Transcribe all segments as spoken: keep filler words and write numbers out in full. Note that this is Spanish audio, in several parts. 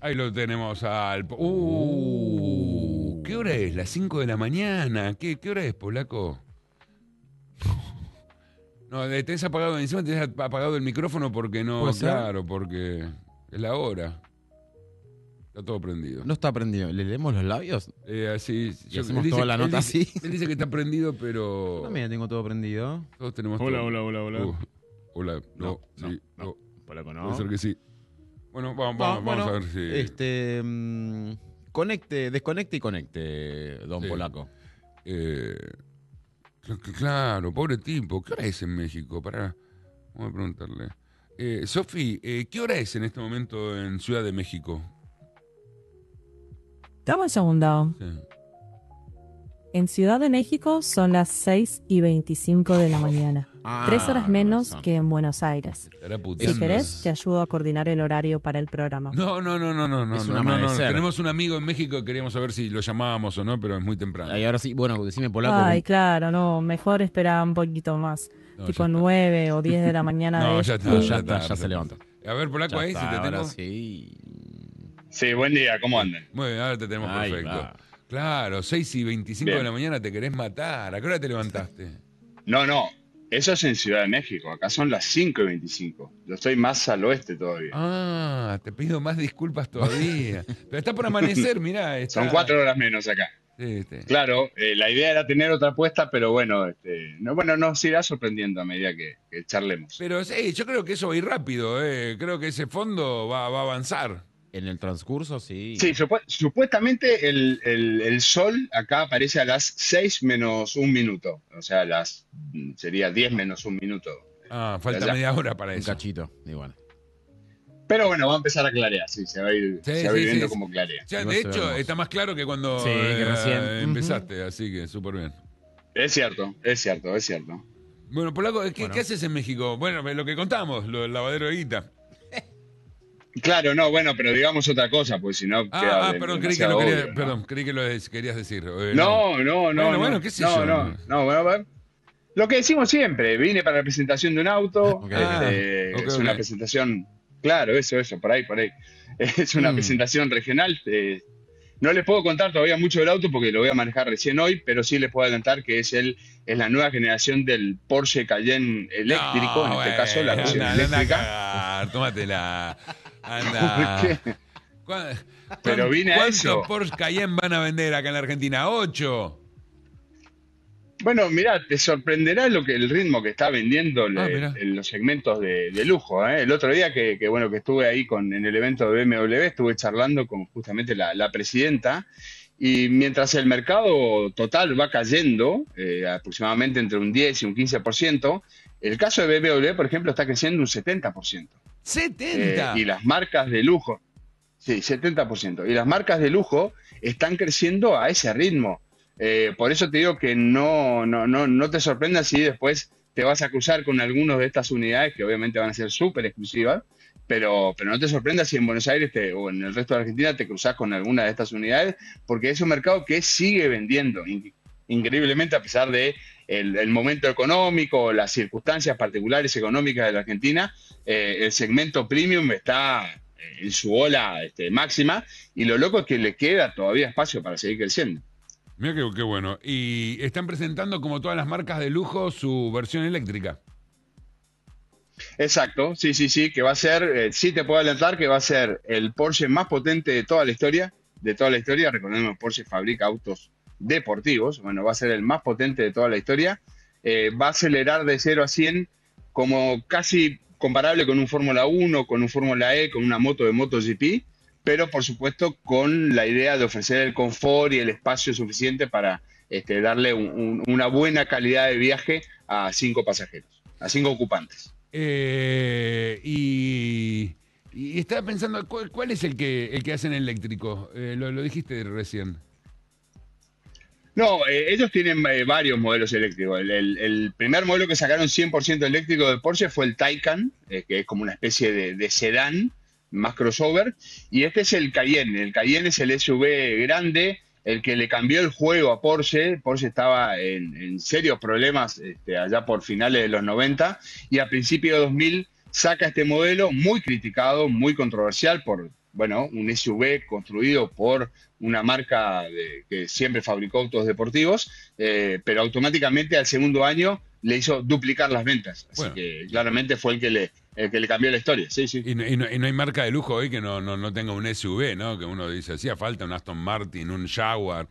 Ahí lo tenemos al... Uh, ¿qué hora es? Las cinco de la mañana. ¿Qué, qué hora es, polaco? No, tenés apagado encima, tenés apagado el micrófono porque no... ¿Puede ser? Claro, porque es la hora. Está todo prendido. No está prendido. ¿Le leemos los labios? Eh, así... Y hacemos toda la nota él dice, así. Él dice que está prendido, pero... Yo también tengo todo prendido. Todos tenemos Hola, todo. hola, hola, hola. Uh, hola, no, No, sí, no, no. Polaco, no. Puede ser que sí. Bueno, vamos, Ah, vamos, bueno, vamos a ver si... Este, mm, conecte, desconecte y conecte, don Sí. Polaco. Eh, cl- claro, pobre tipo. ¿Qué hora es en México? Pará, vamos a preguntarle. Eh, Sofi, eh, ¿qué hora es en este momento en Ciudad de México? Dame un segundo. Sí. En Ciudad de México son las seis y veinticinco de la mañana. Ah, Tres horas con menos razón. que en Buenos Aires. Estará Si puteando. querés, te ayudo a coordinar el horario para el programa. No, no, no, no, no, no, Es no, un no, no. amanecer. Tenemos un amigo en México que queríamos saber si lo llamábamos o no, pero es muy temprano. Y ahora sí, bueno, decime Polaco. Ay, claro, no. Mejor esperar un poquito más. No, tipo ya está. nueve o diez de la mañana. No, de ya este. está, ya ya está, está. ya se levanta. A ver, Polaco, Ya ahí, está, si te ahora tengo. sí. Sí, buen día, ¿cómo andan? Muy bien, ahora te tenemos Ahí perfecto. va. Claro, seis y veinticinco Bien. de la mañana te querés matar. ¿A qué hora te levantaste? No, no, eso es en Ciudad de México, acá son las cinco y veinticinco. Yo estoy más al oeste todavía. Ah, te pido más disculpas todavía. Pero está por amanecer, mirá. Está... Son cuatro horas menos acá. Sí, sí. Claro, eh, la idea era tener otra apuesta, pero bueno, este, no, bueno, nos irá sorprendiendo a medida que, que charlemos. Pero sí, yo creo que eso va a ir rápido. Eh. Creo que ese fondo va, va a avanzar. En el transcurso, sí. Sí, supu- supuestamente el, el- el sol acá aparece a las seis menos un minuto, o sea, las mm, sería diez menos un minuto. Ah, falta Ya. media hora para Un eso. cachito, igual. Pero bueno, va a empezar a clarear, sí, se va a ir, Sí, se va a ir sí, viendo sí. como clarea. Ya, Igual de se ve hecho, hermoso. está más claro que cuando Sí, que eh, recién. empezaste, así que súper bien. Es cierto, es cierto, es cierto. Bueno, Polaco, ¿qué, Bueno. ¿qué haces en México? Bueno, lo que contamos, lo del lavadero de guita. Claro, no, bueno, pero digamos otra cosa, pues si no Ah, queda ah, de- perdón, creí que, demasiado lo quería, obvio, ¿no? perdón, creí que lo des- querías decir. Eh, No, no, no. Bueno, no, bueno, qué sé no, yo. No, no, bueno, bueno, lo que decimos siempre, vine para la presentación de un auto, Ok. este, Ah, ok, es una ok. presentación, claro, eso, eso, por ahí, por ahí. Es una Mm. presentación regional. eh, no les puedo contar todavía mucho del auto porque lo voy a manejar recién hoy, pero sí les puedo adelantar que es el, es la nueva generación del Porsche Cayenne eléctrico, No, en este caso, la bueno, versión anda, anda a eléctrica. cagar, tómatela. Anda. ¿Por qué? ¿Cuán- Pero cuán- vine a ¿Cuántos eso. Porsche Cayenne van a vender acá en la Argentina? ¿Ocho? Bueno, mirá, te sorprenderá lo que el ritmo que está vendiendo le- Ah, mirá. en los segmentos de, de lujo, ¿eh? El otro día que, que, bueno que estuve ahí con en el evento de B M W, estuve charlando con justamente la, la presidenta y mientras el mercado total va cayendo eh, aproximadamente entre un diez y un quince por ciento, el caso de B M W, por ejemplo, está creciendo un setenta por ciento. Eh, ¡setenta! y las marcas de lujo, sí, setenta por ciento. Y las marcas de lujo están creciendo a ese ritmo. Eh, por eso te digo que no, no, no, no te sorprendas si después te vas a cruzar con algunas de estas unidades que obviamente van a ser súper exclusivas, pero, pero no te sorprendas si en Buenos Aires te- o en el resto de Argentina te cruzas con alguna de estas unidades, porque es un mercado que sigue vendiendo in- increíblemente a pesar de el, el momento económico, las circunstancias particulares económicas de la Argentina. Eh, el segmento premium está eh, en su ola este, máxima y lo loco es que le queda todavía espacio para seguir creciendo. Mira qué, qué bueno. Y están presentando, como todas las marcas de lujo, su versión eléctrica. Exacto, sí, sí, sí, que va a ser, eh, sí te puedo adelantar que va a ser el Porsche más potente de toda la historia, de toda la historia. Recordemos, Porsche fabrica autos deportivos, bueno, va a ser el más potente de toda la historia. Eh, va a acelerar de cero a cien como casi comparable con un Fórmula uno, con un Fórmula E, con una moto de MotoGP, pero por supuesto con la idea de ofrecer el confort y el espacio suficiente para este, darle un- un- una buena calidad de viaje a cinco pasajeros, a cinco ocupantes. Eh, y, y estaba pensando, ¿cuál, cuál es el que, el que hacen eléctrico? Eh, lo, lo dijiste recién. No, eh, ellos tienen eh, varios modelos eléctricos. El, el- el primer modelo que sacaron cien por ciento eléctrico de Porsche fue el Taycan, eh, que es como una especie de, de sedán, más crossover. Y este es el Cayenne. El Cayenne es el S U V grande, el que le cambió el juego a Porsche. Porsche estaba en, en serios problemas este, allá por finales de los noventa y a principios de dos mil saca este modelo muy criticado, muy controversial por bueno, un S U V construido por una marca de- que siempre fabricó autos deportivos, eh, pero automáticamente al segundo año le hizo duplicar las ventas. Así Bueno, que claramente fue el que le, el que le cambió la historia. Sí, sí. y no, y no- y no hay marca de lujo hoy que no, no, no tenga un S U V, ¿no? Que uno dice, hacía falta un Aston Martin, un Jaguar.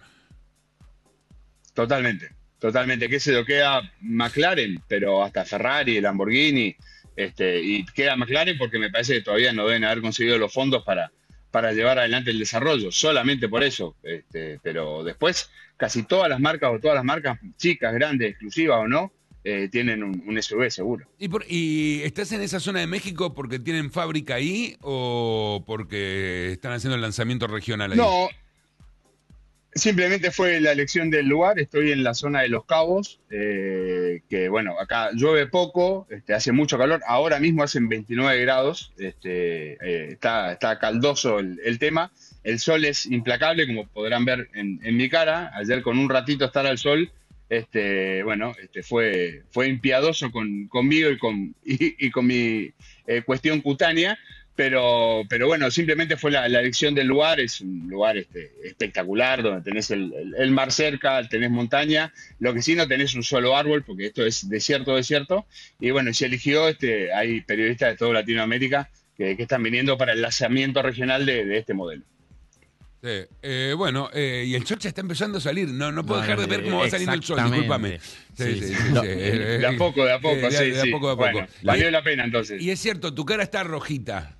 Totalmente, totalmente. Que se lo queda McLaren, pero hasta Ferrari, Lamborghini, este, y queda McLaren porque me parece que todavía no deben haber conseguido los fondos para, para llevar adelante el desarrollo, solamente por eso. Este, pero después, casi todas las marcas o todas las marcas, chicas, grandes, exclusivas o no, eh, tienen un, un S U V seguro. ¿Y, por- y estás en esa zona de México porque tienen fábrica ahí o porque están haciendo el lanzamiento regional ahí? No, simplemente fue la elección del lugar. Estoy en la zona de Los Cabos, eh, que bueno, acá llueve poco, este, hace mucho calor. Ahora mismo hacen veintinueve grados, este, eh, está, está caldoso el, el tema. El sol es implacable, como podrán ver en, en mi cara. Ayer con un ratito estar al sol, este, bueno, este, fue, fue impiadoso con, conmigo y con, y, y con mi eh, cuestión cutánea. Pero, pero bueno, simplemente fue la, la elección del lugar. Es un lugar este, espectacular, donde tenés el, el- el mar cerca, tenés montaña. Lo que sí no tenés un solo árbol, porque esto es desierto, desierto. Y bueno, se eligió, este, hay periodistas de toda Latinoamérica que, que están viniendo para el lanzamiento regional de, de este modelo. Sí. Eh, bueno, eh, y el sol ya está empezando a salir. No, no puedo No, dejar no, de ver eh, cómo va saliendo el sol, exactamente. discúlpame. Sí, Sí, sí, sí. sí, No, sí. eh, De a poco, de a poco, Eh, de, sí, de a sí. poco, de a poco. Bueno, valió Y- la pena entonces. Y es cierto, tu cara está rojita.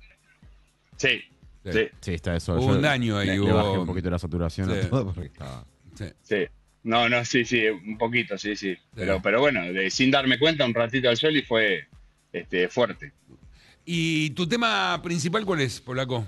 Sí, Sí. sí, Sí, está eso. Hubo Yo un daño ahí, Le, le hubo- bajé un poquito la saturación Sí. a todo porque estaba... Sí. sí. No, no, sí, sí, un poquito, sí, sí. Pero, pero bueno, de- sin darme cuenta, un ratito al sol y fue este, fuerte. ¿Y tu tema principal cuál es, Polaco?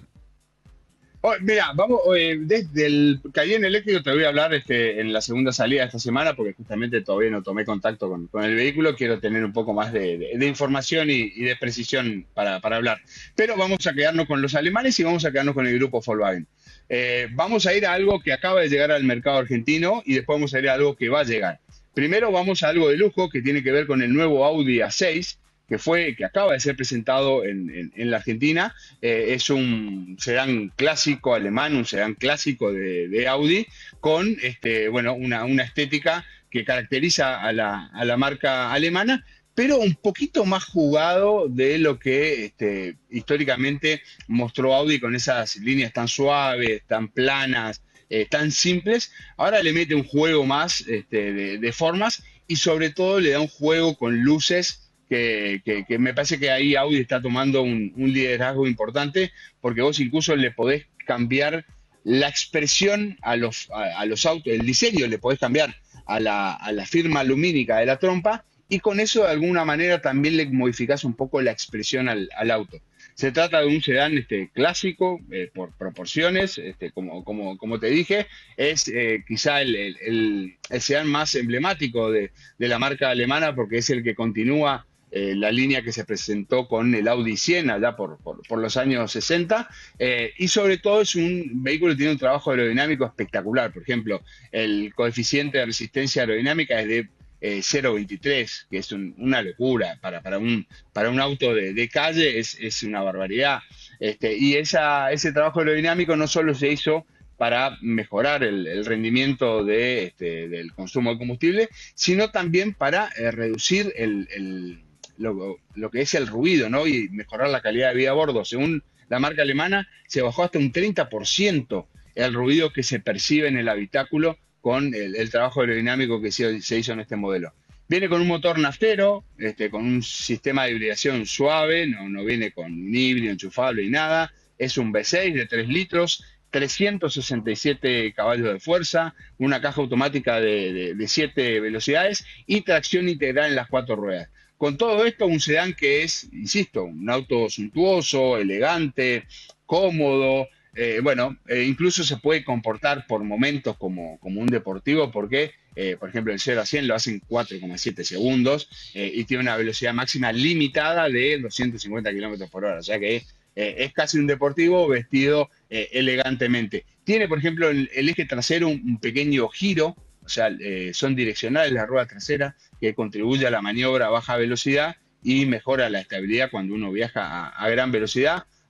Oh, mira, vamos, eh, desde el Cayenne eléctrico te voy a hablar este, en la segunda salida de esta semana, porque justamente todavía no tomé contacto con, con el vehículo, quiero tener un poco más de, de- de información y, y de precisión para, para hablar. Pero vamos a quedarnos con los alemanes y vamos a quedarnos con el grupo Volkswagen. Eh, vamos a ir a algo que acaba de llegar al mercado argentino y después vamos a ir a algo que va a llegar. Primero vamos a algo de lujo que tiene que ver con el nuevo Audi A seis, que fue, que acaba de ser presentado en, en- en la Argentina. Eh, es un sedán clásico alemán, un sedán clásico de, de Audi, con este, bueno, una, una estética que caracteriza a la, a la marca alemana, pero un poquito más jugado de lo que este, históricamente mostró Audi con esas líneas tan suaves, tan planas, eh, tan simples. Ahora le mete un juego más este, de, de formas y sobre todo le da un juego con luces que, que- que me parece que ahí Audi está tomando un, un liderazgo importante, porque vos incluso le podés cambiar la expresión a los, a, a los autos, el diseño le podés cambiar a la, a la firma lumínica de la trompa, y con eso de alguna manera también le modificás un poco la expresión al, al auto. Se trata de un sedán este, clásico, eh, por proporciones, este, como, como, como te dije, es eh, quizá el, el, el- el sedán más emblemático de, de la marca alemana, porque es el que continúa eh, la línea que se presentó con el Audi cien allá por, por, por los años sesenta, eh, y sobre todo es un vehículo que tiene un trabajo aerodinámico espectacular. Por ejemplo, el coeficiente de resistencia aerodinámica es de eh, cero coma veintitrés, que es un- una locura para, para, un, para un auto de, de calle, es, es una barbaridad. Este, y esa, ese trabajo aerodinámico no solo se hizo para mejorar el, el rendimiento de, este, del consumo de combustible, sino también para eh, reducir el, el- lo, lo que es el ruido, ¿no? Y mejorar la calidad de vida a bordo. Según la marca alemana, se bajó hasta un treinta por ciento el ruido que se percibe en el habitáculo con el, el trabajo aerodinámico que se, se hizo en este modelo. Viene con un motor naftero, este, con un sistema de hibridación suave, no, no viene con un híbrido enchufable ni nada. Es un V seis de tres litros, trescientos sesenta y siete caballos de fuerza, una caja automática de, de, de siete velocidades y tracción integral en las cuatro ruedas. Con todo esto, un sedán que es, insisto, un auto suntuoso, elegante, cómodo. Eh, bueno, eh, incluso se puede comportar por momentos como, como un deportivo, porque, eh, por ejemplo, el cero a cien lo hace en cuatro coma siete segundos, eh, y tiene una velocidad máxima limitada de doscientos cincuenta kilómetros por hora. O sea que eh, es casi un deportivo vestido eh, elegantemente. Tiene, por ejemplo, el, el eje trasero un, un pequeño giro, o sea, eh, son direccionales las ruedas traseras, que contribuye a la maniobra a baja velocidad y mejora la estabilidad cuando uno viaja a, a gran velocidad.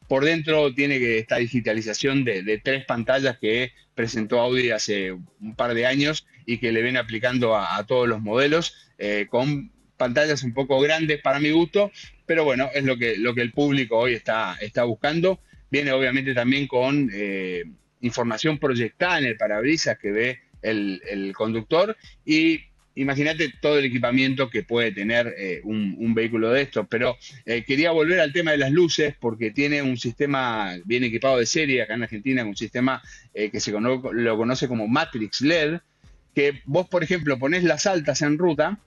Por dentro tiene que esta digitalización de, de tres pantallas que presentó Audi hace un par de años y que le viene aplicando a, a todos los modelos, eh, con pantallas un poco grandes para mi gusto, pero bueno, es lo que, lo que el público hoy está, está buscando. Viene obviamente también con eh, información proyectada en el parabrisas que ve el, el conductor, y imagínate todo el equipamiento que puede tener eh, un, un vehículo de estos. Pero eh, quería volver al tema de las luces, porque tiene un sistema bien equipado de serie acá en Argentina, un sistema eh, que se cono lo conoce como Matrix L E D, que vos, por ejemplo, ponés las altas en ruta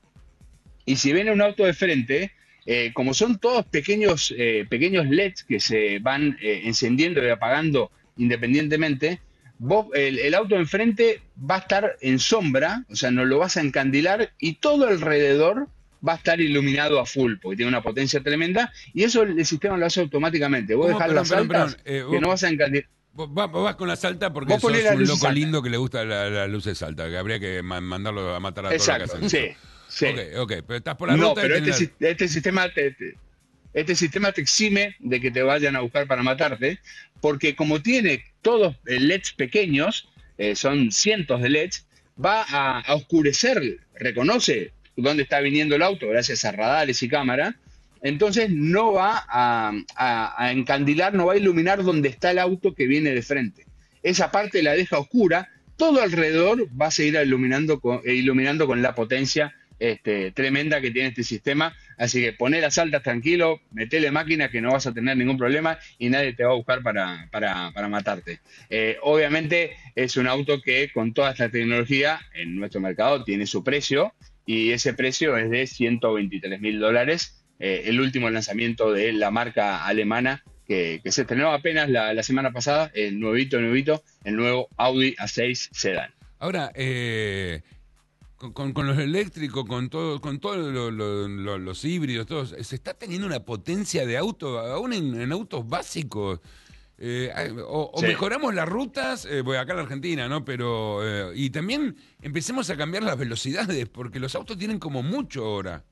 y si viene un auto de frente, eh, como son todos pequeños, eh, pequeños L E Ds que se van eh, encendiendo y apagando independientemente, vos, el, el auto enfrente va a estar en sombra, o sea, no lo vas a encandilar, y todo alrededor va a estar iluminado a full, porque tiene una potencia tremenda, y eso el, el sistema lo hace automáticamente. Vos dejás las Perdón, altas, perdón, eh, que vos- no vas a encandilar. Vos vas, vos vas con la salta porque Vos sos ponés las un luces loco altas. lindo que le gusta la, la luz de salta, que habría que ma- mandarlo a matar a todos los que Exacto, hacen sí, eso. sí. Ok, ok, pero estás por la No, ruta y pero este, tenés la- si- este sistema te, te- este sistema te exime de que te vayan a buscar para matarte, porque como tiene todos eh, L E Ds pequeños, eh, son cientos de L E Ds, va a, a oscurecer, reconoce dónde está viniendo el auto gracias a radares y cámara, entonces no va a, a- a encandilar, no va a iluminar donde está el auto que viene de frente. Esa parte la deja oscura, todo alrededor va a seguir iluminando con, eh, iluminando con la potencia este, tremenda que tiene este sistema. Así que poné las altas tranquilo, metele máquina que no vas a tener ningún problema y nadie te va a buscar para, para, para matarte. Eh, obviamente es un auto que con toda esta tecnología en nuestro mercado tiene su precio, y ese precio es de ciento veintitrés mil dólares. Eh, el último lanzamiento de la marca alemana que, que se estrenó apenas la, la semana pasada, el nuevito, nuevito, el nuevo Audi A seis Sedan. Ahora, eh, con, con- con los eléctricos, con todo, con todos lo- lo- lo- los híbridos, todos, se está teniendo una potencia de auto, aún en, en autos básicos. Eh, hay- o, o Sí. mejoramos las rutas, eh, voy acá en la Argentina, ¿no? Pero, eh, y también empecemos a cambiar las velocidades, porque los autos tienen como mucho ahora.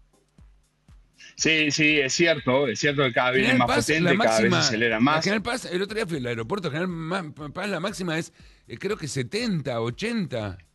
Sí, sí, es cierto, es cierto que cada vez es General más Paz, la potente, cada vez máxima, acelera la más. General Paz, el otro día fui al aeropuerto, General Ma- Paz, la máxima es, eh, creo que setenta, ochenta.